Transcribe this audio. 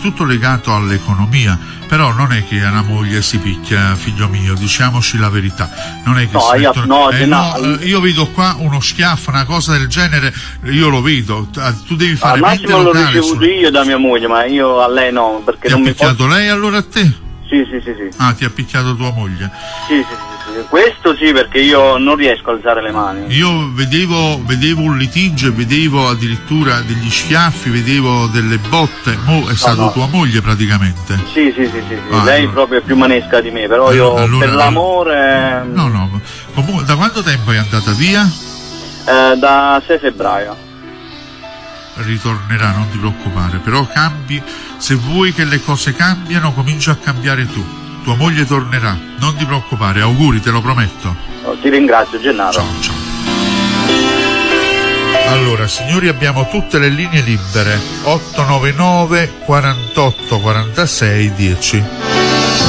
tutto legato all'economia, però non è che una moglie si picchia, figlio mio, diciamoci la verità, non è che io vedo qua uno schiaffo, una cosa del genere, io lo vedo, tu devi fare al massimo l'ho ricevuto io da mia moglie, ma io a lei no, perché non mi picchiato lei allora a te? Sì. Ah, ti ha picchiato tua moglie? Sì. Questo sì, perché io non riesco a alzare le mani. Io vedevo un litigio, vedevo addirittura degli schiaffi, vedevo delle botte. Mo' è stato tua moglie praticamente. Sì. Lei proprio è più manesca di me, però io per l'amore. No. Comunque, da quanto tempo è andata via? Da 6 febbraio. Ritornerà, non ti preoccupare, però cambi, se vuoi che le cose cambiano, comincia a cambiare tu. Tua moglie tornerà, non ti preoccupare, auguri, te lo prometto. Ti ringrazio, Gennaro. Ciao. Allora, signori, abbiamo tutte le linee libere. 899 48 46 10.